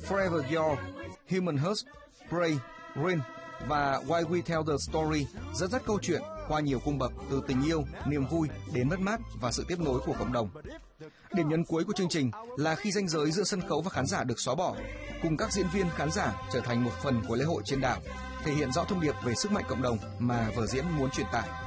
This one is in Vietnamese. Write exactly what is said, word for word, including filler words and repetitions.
Forever Yours, Human Hearts, Pray, Rain và Why We Tell the Story dẫn dắt câu chuyện qua nhiều cung bậc từ tình yêu, niềm vui đến mất mát và sự tiếp nối của cộng đồng. Điểm nhấn cuối của chương trình là khi ranh giới giữa sân khấu và khán giả được xóa bỏ, cùng các diễn viên khán giả trở thành một phần của lễ hội trên đảo, thể hiện rõ thông điệp về sức mạnh cộng đồng mà vở diễn muốn truyền tải.